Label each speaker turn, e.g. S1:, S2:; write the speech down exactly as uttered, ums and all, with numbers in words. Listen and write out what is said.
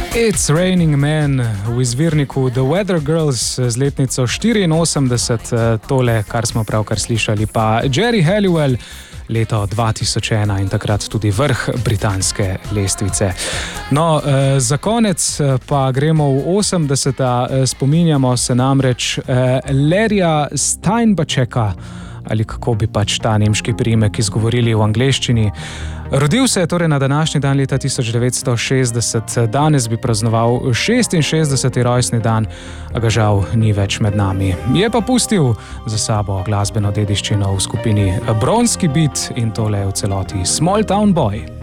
S1: It's Raining Men v izvirniku The Weather Girls z letnico štiriinosemdeset, tole, kar smo pravkar slišali, pa Geri Halliwell, leto dva tisoč ena in takrat tudi vrh britanske lestvice. No, za konec pa gremo v osemdeseta, spominjamo se namreč Larryja Steinbachecka, ali kako bi pač ta nemški priimek izgovorili v angleščini. Rodil se je torej na današnji dan leta tisoč devetsto šestdeset, danes bi praznoval šestinšestdeseti rojstni dan, a ga žal ni več med nami. Je pa pustil za sabo glasbeno dediščino v skupini Bronski Beat in tole v celoti Small Town Boy.